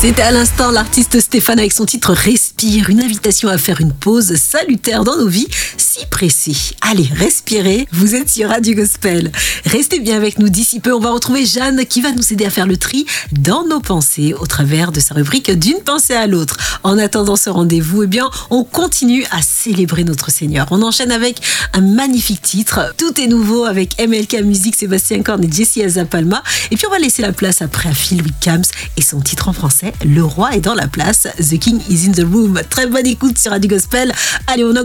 C'était à l'instant l'artiste Stéphane avec son titre Respire, une invitation à faire une pause salutaire dans nos vies si pressées. Allez, respirez, vous êtes sur Radio Gospel. Restez bien avec nous, d'ici peu on va retrouver Jeanne qui va nous aider à faire le tri dans nos pensées au travers de sa rubrique d'une pensée à l'autre. En attendant ce rendez-vous, on continue à célébrer notre Seigneur. On enchaîne avec un magnifique titre, tout est nouveau avec MLK Music, Sébastien Korn et Jessie Azapalma. Et puis on va laisser la place après à Phil Wickham et son titre en français, Le Roi est dans la place, The King is in the room. Très bonne écoute sur Radio Gospel. Allez, on